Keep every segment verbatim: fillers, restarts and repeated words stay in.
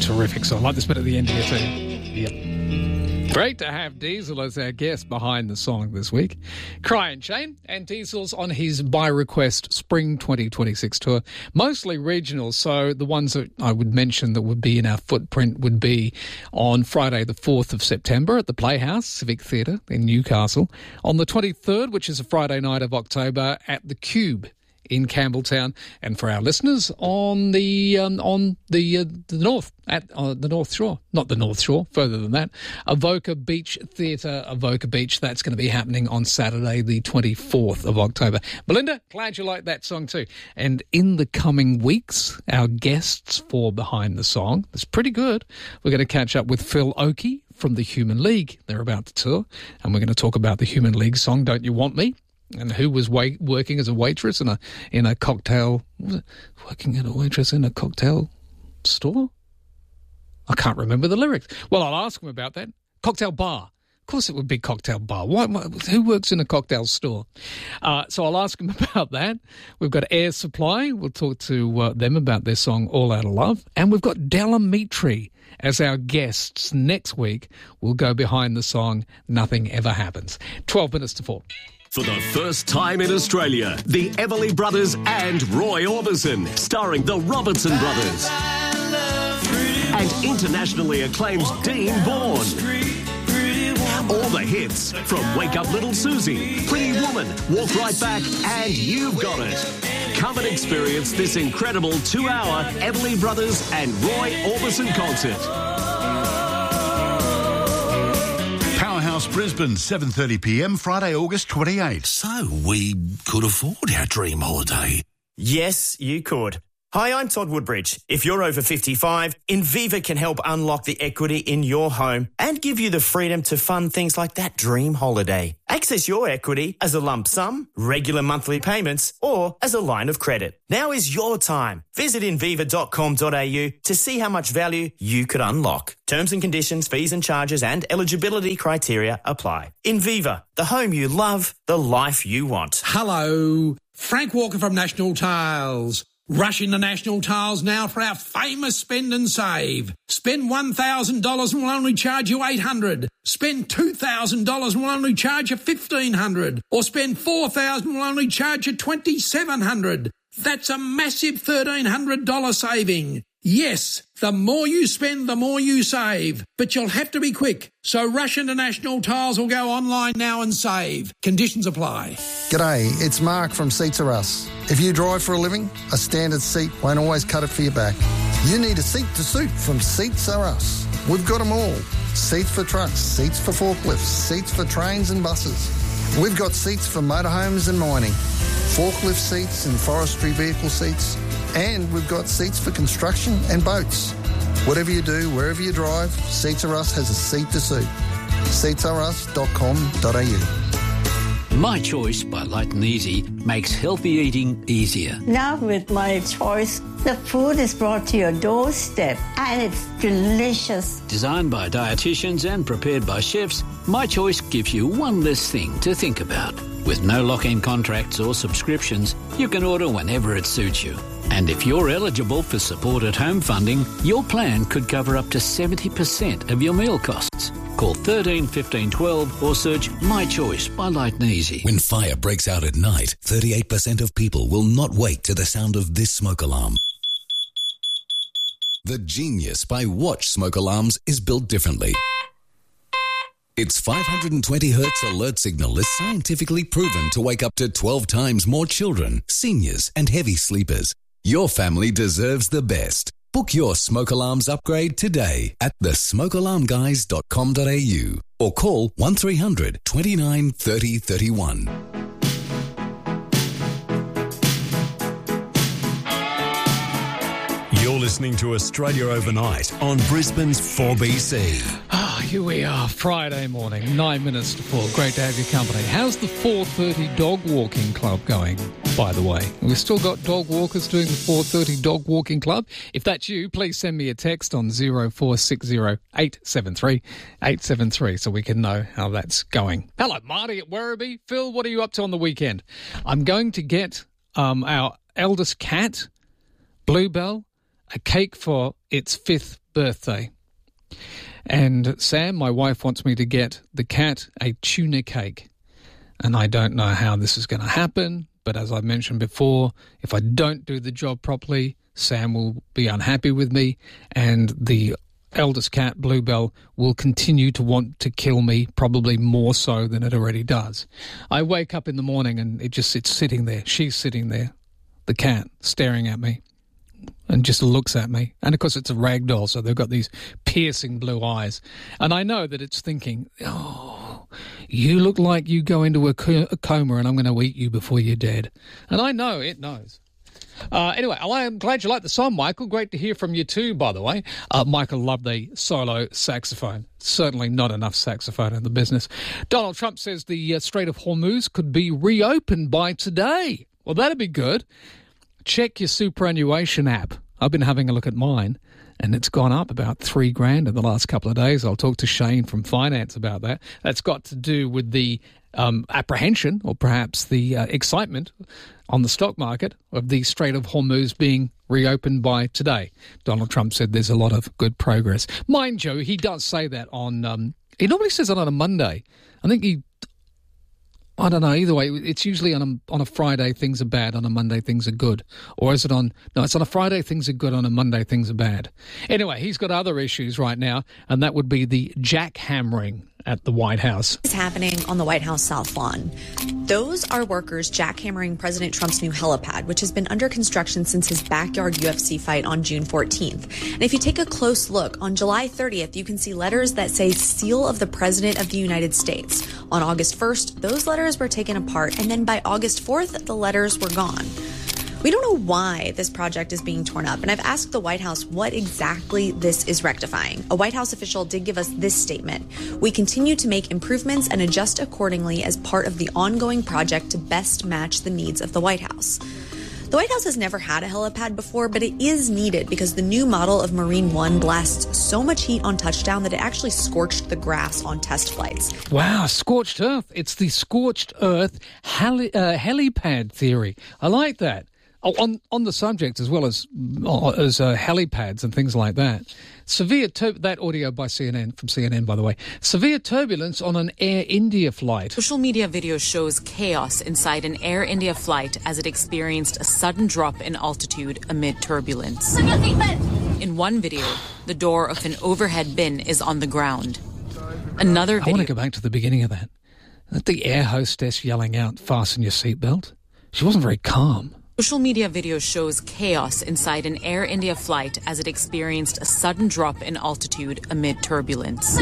terrific song. I like this bit at the end here too. Yep. Great to have Diesel as our guest behind the song this week. Crying Shame, and Diesel's on his by request Spring twenty twenty-six tour, mostly regional. So the ones that I would mention that would be in our footprint would be on Friday the fourth of September at the Playhouse Civic Theatre in Newcastle, on the twenty-third, which is a Friday night of October, at the Cube in Campbelltown, and for our listeners on the um, on the uh, the north at uh, the North Shore, not the North Shore, further than that, Avoca Beach Theatre, Avoca Beach. That's going to be happening on Saturday, the twenty-fourth of October. Belinda, glad you like that song too. And in the coming weeks, our guests for Behind the Song, that's pretty good. We're going to catch up with Phil Oakey from the Human League. They're about to tour, and we're going to talk about the Human League song "Don't You Want Me," and who was wait, working as a waitress in a in a cocktail, was it working as a waitress in a cocktail store? I can't remember the lyrics. Well, I'll ask him about that. Cocktail bar. Of course it would be cocktail bar. Why, why, who works in a cocktail store? Uh, so I'll ask him about that. We've got Air Supply. We'll talk to uh, them about their song All Out of Love. And we've got Della Mitri as our guests next week. We'll go behind the song Nothing Ever Happens. twelve minutes to four. For the first time in Australia, the Everly Brothers and Roy Orbison, starring the Robertson Brothers. And internationally acclaimed Dean Bourne. All the hits from Wake Up Little Susie, Pretty Woman, Walk Right Back, and You've Got It. Come and experience this incredible two-hour Everly Brothers and Roy Orbison concert. Powerhouse Brisbane, seven thirty p m, Friday, August twenty-eighth. So we could afford our dream holiday. Yes, you could. Hi, I'm Todd Woodbridge. If you're over fifty-five, Inviva can help unlock the equity in your home and give you the freedom to fund things like that dream holiday. Access your equity as a lump sum, regular monthly payments, or as a line of credit. Now is your time. Visit inviva dot com dot a u to see how much value you could unlock. Terms and conditions, fees and charges, and eligibility criteria apply. Inviva, the home you love, the life you want. Hello, Frank Walker from National Tiles. Rush into National Tiles now for our famous spend and save. Spend one thousand dollars and we'll only charge you eight hundred dollars. Spend two thousand dollars and we'll only charge you fifteen hundred dollars. Or spend four thousand dollars and we'll only charge you twenty-seven hundred dollars. That's a massive thirteen hundred dollars saving. Yes, the more you spend, the more you save. But you'll have to be quick. So rush into National Tiles or go online now and save. Conditions apply. G'day, it's Mark from Seats Are Us. If you drive for a living, a standard seat won't always cut it for your back. You need a seat to suit from Seats Are Us. We've got them all. Seats for trucks, seats for forklifts, seats for trains and buses. We've got seats for motorhomes and mining, forklift seats and forestry vehicle seats, and we've got seats for construction and boats. Whatever you do, wherever you drive, Seats Are Us has a seat to suit. seats are us dot com dot a u. My Choice by Light and Easy makes healthy eating easier. Now with My Choice, the food is brought to your doorstep and it's delicious. Designed by dietitians and prepared by chefs, My Choice gives you one less thing to think about. With no lock-in contracts or subscriptions, you can order whenever it suits you. And if you're eligible for support at home funding, your plan could cover up to seventy percent of your meal costs. Call thirteen fifteen twelve or search My Choice by Light and Easy. When fire breaks out at night, thirty-eight percent of people will not wake to the sound of this smoke alarm. The Genius by Watch smoke alarms is built differently. Its five hundred twenty hertz alert signal is scientifically proven to wake up to twelve times more children, seniors, and heavy sleepers. Your family deserves the best. Book your smoke alarms upgrade today at the smoke alarm guys dot com dot a u or call one three hundred twenty-nine thirty thirty-one. You're listening to Australia Overnight on Brisbane's four B C. Ah, here we are, Friday morning, nine minutes to four. Great to have your company. How's the four thirty dog walking club going, by the way? We've still got dog walkers doing the four thirty dog walking club. If that's you, please send me a text on zero four six zero eight seven three eight seven three so we can know how that's going. Hello, Marty at Werribee. Phil, what are you up to on the weekend? I'm going to get um, our eldest cat, Bluebell, a cake for its fifth birthday. And Sam, my wife, wants me to get the cat a tuna cake. And I don't know how this is going to happen, but as I mentioned before, if I don't do the job properly, Sam will be unhappy with me, and the eldest cat, Bluebell, will continue to want to kill me, probably more so than it already does. I wake up in the morning and it just sits sitting there. She's sitting there, the cat, staring at me and just looks at me. And, of course, it's a rag doll, so they've got these piercing blue eyes. And I know that it's thinking, oh, you look like you go into a, co- a coma and I'm going to eat you before you're dead. And I know it knows. Uh, anyway, I'm glad you like the song, Michael. Great to hear from you too, by the way. Uh, Michael loved the solo saxophone. Certainly not enough saxophone in the business. Donald Trump says the uh, Strait of Hormuz could be reopened by today. Well, that'd be good. Check your superannuation app. I've been having a look at mine, and it's gone up about three grand in the last couple of days. I'll talk to Shane from finance about that. That's got to do with the um, apprehension, or perhaps the uh, excitement on the stock market of the Strait of Hormuz being reopened by today. Donald Trump said there's a lot of good progress. Mind you, he does say that on, um, he normally says it on a Monday. I think he, I don't know, either way, it's usually on a, on a Friday things are bad, on a Monday things are good. Or is it on, no, it's on a Friday things are good, on a Monday things are bad. Anyway, he's got other issues right now, and that would be the jackhammering at the White House. Is happening on the White House South Lawn. Those are workers jackhammering President Trump's new helipad, which has been under construction since his backyard U F C fight on June fourteenth. And if you take a close look, on July thirtieth, you can see letters that say seal of the President of the United States. On August first, those letters were taken apart, and then by August fourth, the letters were gone. We don't know why this project is being torn up, and I've asked the White House what exactly this is rectifying. A White House official did give us this statement. We continue to make improvements and adjust accordingly as part of the ongoing project to best match the needs of the White House. The White House has never had a helipad before, but it is needed because the new model of Marine One blasts so much heat on touchdown that it actually scorched the grass on test flights. Wow, scorched earth. It's the scorched earth heli- uh, helipad theory. I like that. Oh, on on the subject, as well as as uh, helipads and things like that. Severe tur- that audio by C N N, from C N N, by the way. Severe turbulence on an Air India flight. Social media video shows chaos inside an Air India flight as it experienced a sudden drop in altitude amid turbulence. In one video, the door of an overhead bin is on the ground. Another video... I want to go back to the beginning of that. The air hostess yelling out, "Fasten your seatbelt." She wasn't very calm. Social media video shows chaos inside an Air India flight as it experienced a sudden drop in altitude amid turbulence.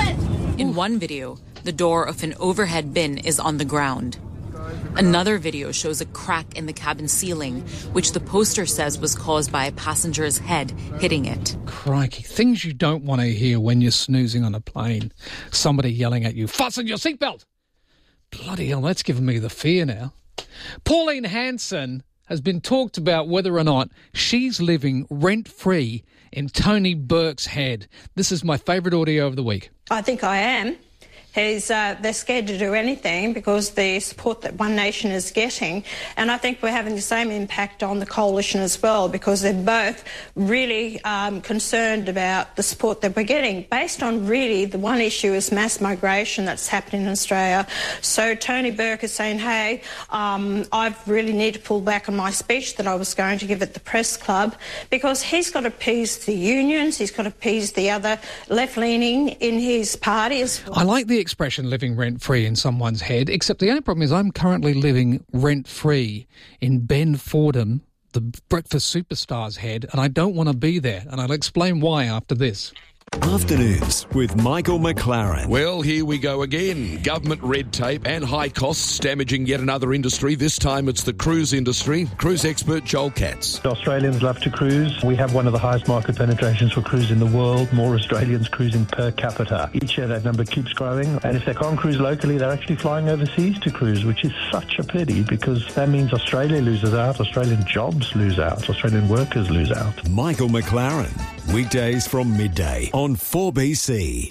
In one video, the door of an overhead bin is on the ground. Another video shows a crack in the cabin ceiling, which the poster says was caused by a passenger's head hitting it. Crikey, things you don't want to hear when you're snoozing on a plane. Somebody yelling at you, "Fasten your seatbelt!" Bloody hell, that's giving me the fear now. Pauline Hanson has been talked about whether or not she's living rent-free in Tony Burke's head. This is my favourite audio of the week. I think I am. He's, uh, they're scared to do anything because the support that One Nation is getting, and I think we're having the same impact on the coalition as well because they're both really um, concerned about the support that we're getting based on really the one issue is mass migration that's happening in Australia. So Tony Burke is saying, hey, um, I really need to pull back on my speech that I was going to give at the press club because he's got to appease the unions, he's got to appease the other left-leaning in his party as well. I like the expression living rent-free in someone's head, except the only problem is I'm currently living rent-free in Ben Fordham, the breakfast superstar's head, and I don't want to be there, and I'll explain why after this. Afternoons with Michael McLaren. Well, here we go again. Government red tape and high costs damaging yet another industry. This time it's the cruise industry. Cruise expert Joel Katz. Australians love to cruise. We have one of the highest market penetrations for cruise in the world. More Australians cruising per capita. Each year that number keeps growing. And if they can't cruise locally, they're actually flying overseas to cruise, which is such a pity because that means Australia loses out, Australian jobs lose out, Australian workers lose out. Michael McLaren. Weekdays from midday on four B C.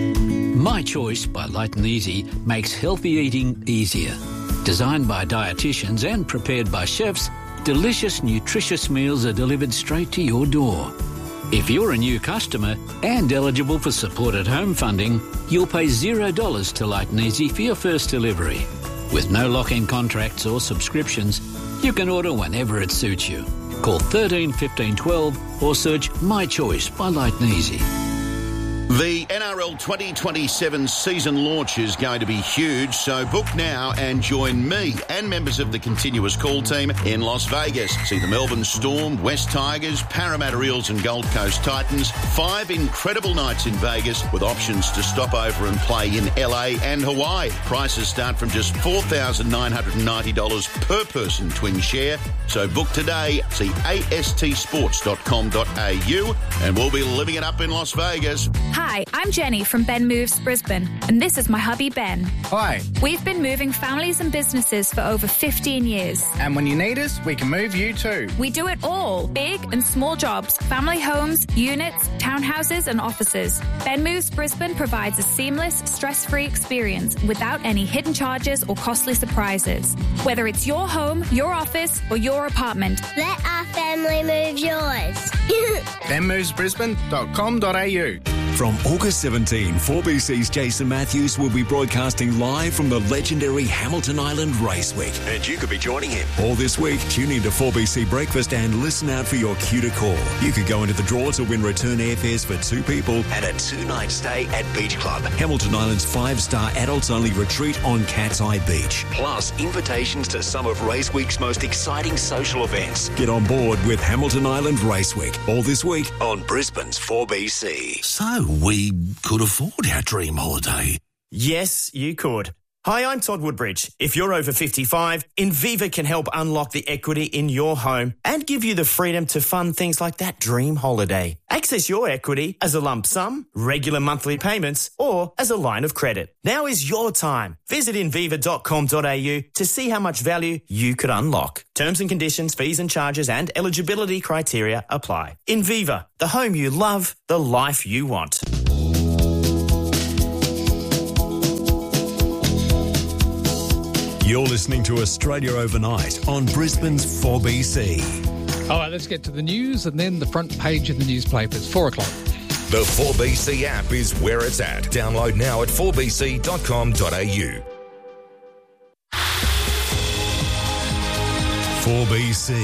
My Choice by Light and Easy makes healthy eating easier. Designed by dietitians and prepared by chefs, delicious, nutritious meals are delivered straight to your door. If you're a new customer and eligible for supported home funding, you'll pay zero dollars to Light and Easy for your first delivery. With no lock-in contracts or subscriptions, you can order whenever it suits you. Call thirteen fifteen twelve or search My Choice by Light and Easy. The N R L twenty twenty-seven season launch is going to be huge, so book now and join me and members of the Continuous Call team in Las Vegas. See the Melbourne Storm, West Tigers, Parramatta Eels and Gold Coast Titans. Five incredible nights in Vegas with options to stop over and play in L A and Hawaii. Prices start from just four thousand nine hundred ninety dollars per person twin share. So book today. See A S T sports dot com dot a u and we'll be living it up in Las Vegas. Hi, I'm Jenny from Ben Moves Brisbane, and this is my hubby Ben. Hi. We've been moving families and businesses for over fifteen years. And when you need us, we can move you too. We do it all, big and small jobs, family homes, units, townhouses and offices. Ben Moves Brisbane provides a seamless, stress-free experience without any hidden charges or costly surprises. Whether it's your home, your office or your apartment. Let our family move yours. ben moves brisbane dot com dot a u. From August seventeenth, four B C's Jason Matthews will be broadcasting live from the legendary Hamilton Island Race Week. And you could be joining him. All this week, tune in to four B C Breakfast and listen out for your cue to call. You could go into the draw to win return airfares for two people And a two-night stay at Beach Club. Hamilton Island's five-star adults-only retreat on Cat's Eye Beach. Plus, invitations to some of Race Week's most exciting social events. Get on board with Hamilton Island Race Week. All this week on Brisbane's four B C. So we could afford our dream holiday. Yes, you could. Hi, I'm Todd Woodbridge. If you're over fifty-five, Inviva can help unlock the equity in your home and give you the freedom to fund things like that dream holiday. Access your equity as a lump sum, regular monthly payments, or as a line of credit. Now is your time. Visit inviva dot com dot a u to see how much value you could unlock. Terms and conditions, fees and charges and eligibility criteria apply. Inviva, the home you love, the life you want. You're listening to Australia Overnight on Brisbane's four B C. All right, let's get to the news and then the front page of the newspapers. Four o'clock. The four B C app is where it's at. Download now at four b c dot com dot a u. four B C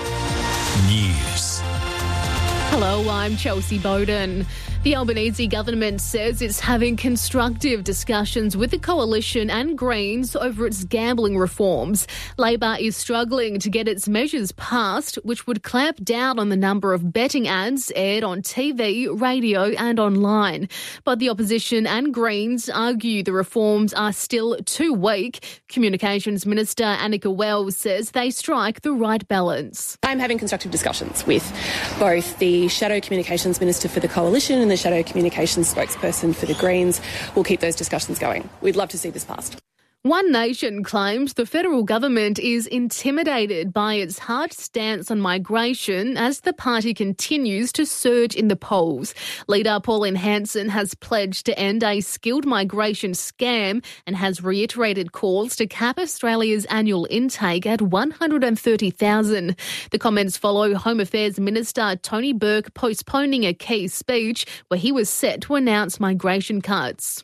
News. Hello, I'm Chelsea Bowden. The Albanese government says it's having constructive discussions with the Coalition and Greens over its gambling reforms. Labor is struggling to get its measures passed, which would clamp down on the number of betting ads aired on T V, radio and online. But the opposition and Greens argue the reforms are still too weak. Communications Minister Annika Wells says they strike the right balance. I'm having constructive discussions with both the Shadow Communications Minister for the Coalition and the Shadow Communications spokesperson for the Greens. We'll keep those discussions going. We'd love to see this passed. One Nation claims the federal government is intimidated by its hard stance on migration as the party continues to surge in the polls. Leader Pauline Hanson has pledged to end a skilled migration scam and has reiterated calls to cap Australia's annual intake at one hundred thirty thousand. The comments follow Home Affairs Minister Tony Burke postponing a key speech where he was set to announce migration cuts.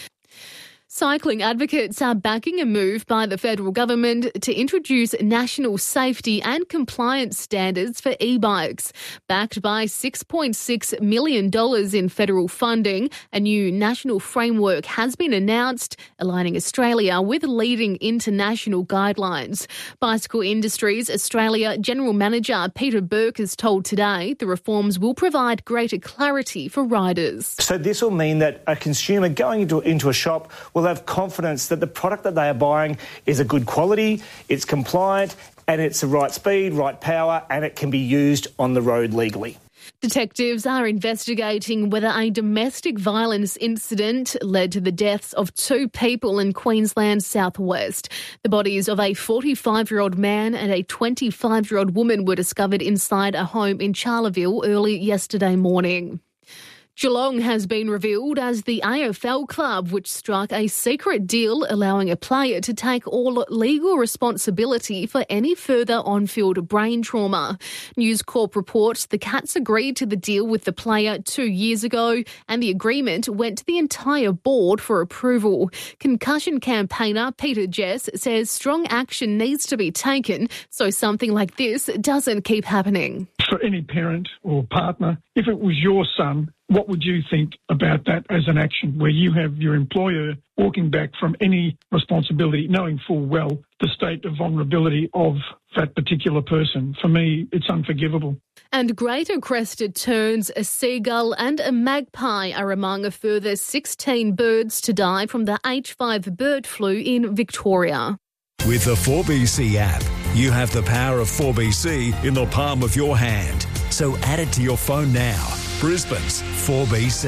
Cycling advocates are backing a move by the federal government to introduce national safety and compliance standards for e-bikes. Backed by six point six million dollars in federal funding, a new national framework has been announced, aligning Australia with leading international guidelines. Bicycle Industries Australia General Manager Peter Burke has told Today the reforms will provide greater clarity for riders. So this will mean that a consumer going into, into a shop will have confidence that the product that they are buying is a good quality, it's compliant, and it's the right speed, right power, and it can be used on the road legally. Detectives are investigating whether a domestic violence incident led to the deaths of two people in Queensland's southwest. The bodies of a forty-five-year-old man and a twenty-five-year-old woman were discovered inside a home in Charleville early yesterday morning. Geelong has been revealed as the A F L club which struck a secret deal allowing a player to take all legal responsibility for any further on-field brain trauma. News Corp reports the Cats agreed to the deal with the player two years ago and the agreement went to the entire board for approval. Concussion campaigner Peter Jess says strong action needs to be taken so something like this doesn't keep happening. For any parent or partner, if it was your son, what would you think about that as an action where you have your employer walking back from any responsibility, knowing full well the state of vulnerability of that particular person? For me, it's unforgivable. And greater crested terns, a seagull and a magpie are among a further sixteen birds to die from the H five bird flu in Victoria. With the four B C app, you have the power of four B C in the palm of your hand. So add it to your phone now. Brisbane's four B C.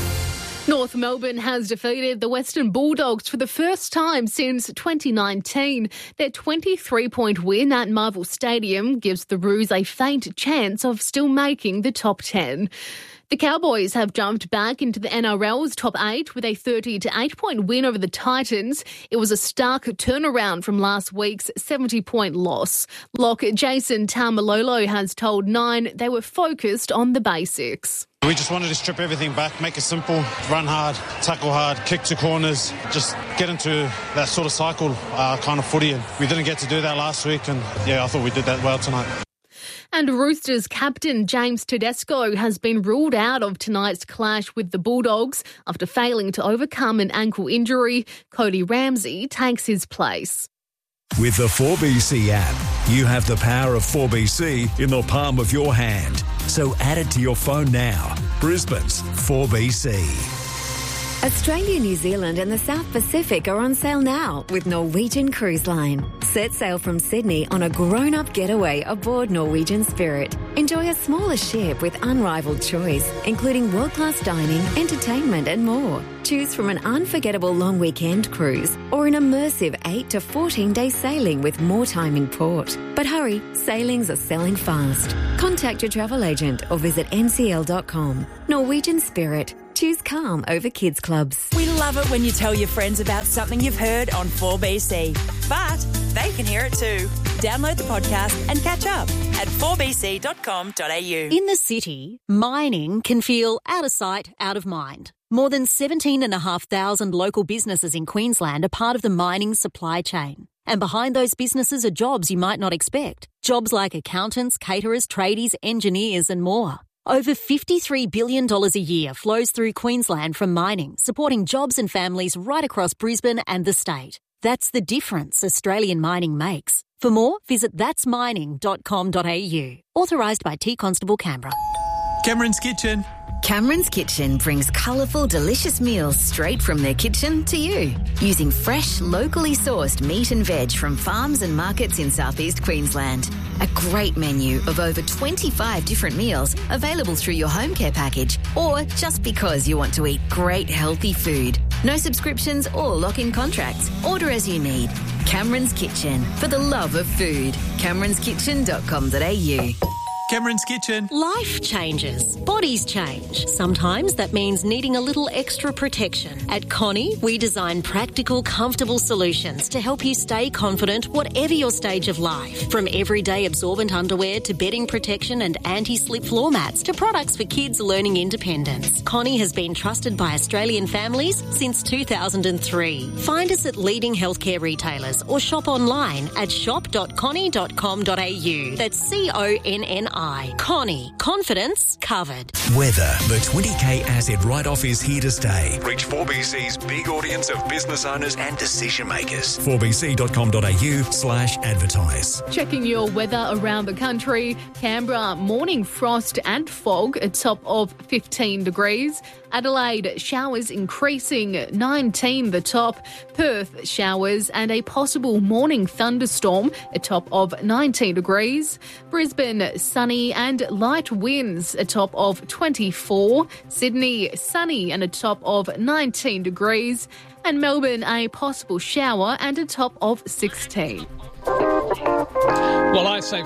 North Melbourne has defeated the Western Bulldogs for the first time since twenty nineteen. Their twenty-three point win at Marvel Stadium gives the Roos a faint chance of still making the top ten. The Cowboys have jumped back into the N R L's top eight with a thirty to eight point win over the Titans. It was a stark turnaround from last week's seventy point loss. Lock Jason Taumalolo has told Nine they were focused on the basics. We just wanted to strip everything back, make it simple, run hard, tackle hard, kick to corners, just get into that sort of cycle uh, kind of footy. And we didn't get to do that last week, and yeah, I thought we did that well tonight. And Roosters captain James Tedesco has been ruled out of tonight's clash with the Bulldogs after failing to overcome an ankle injury. Cody Ramsey takes his place. With the four B C app, you have the power of four B C in the palm of your hand. So add it to your phone now. Brisbane's four B C. Australia, New Zealand and the South Pacific are on sale now with Norwegian Cruise Line. Set sail from Sydney on a grown-up getaway aboard Norwegian Spirit. Enjoy a smaller ship with unrivaled choice, including world-class dining, entertainment and more. Choose from an unforgettable long weekend cruise or an immersive eight to fourteen day sailing with more time in port. But hurry, sailings are selling fast. Contact your travel agent or visit N C L dot com. Norwegian Spirit. Choose calm over kids clubs. We love it when you tell your friends about something you've heard on four B C. But they can hear it too. Download the podcast and catch up at four b c dot com dot a u. In the city, mining can feel out of sight, out of mind. More than seventeen thousand five hundred local businesses in Queensland are part of the mining supply chain. And behind those businesses are jobs you might not expect. Jobs like accountants, caterers, tradies, engineers and more. Over fifty-three billion dollars a year flows through Queensland from mining, supporting jobs and families right across Brisbane and the state. That's the difference Australian mining makes. For more, visit that's mining dot com dot a u. Authorised by T Constable Canberra. Cameron's Kitchen. Cameron's Kitchen brings colourful, delicious meals straight from their kitchen to you. Using fresh, locally sourced meat and veg from farms and markets in southeast Queensland. A great menu of over twenty-five different meals available through your home care package or just because you want to eat great healthy food. No subscriptions or lock-in contracts. Order as you need. Cameron's Kitchen, for the love of food. camerons kitchen dot com dot a u. Cameron's Kitchen. Life changes. Bodies change. Sometimes that means needing a little extra protection. At Connie, we design practical, comfortable solutions to help you stay confident whatever your stage of life. From everyday absorbent underwear to bedding protection and anti-slip floor mats to products for kids learning independence. Connie has been trusted by Australian families since two thousand three. Find us at leading healthcare retailers or shop online at shop dot connie dot com dot a u. That's C O N N I. Connie. Confidence covered. Weather. The twenty K asset write-off is here to stay. Reach four B C's big audience of business owners and decision makers. four b c dot com dot a u slash advertise. Checking your weather around the country. Canberra, morning frost and fog, a top of fifteen degrees. Adelaide, showers increasing, nineteen the top. Perth, showers and a possible morning thunderstorm, a top of nineteen degrees. Brisbane, sunny and light winds, a top of twenty-four. Sydney, sunny and a top of nineteen degrees. And Melbourne, a possible shower and a top of sixteen. Well, I say